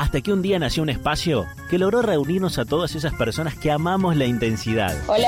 Hasta que un día nació un espacio que logró reunirnos a todas esas personas que amamos la intensidad. Hola.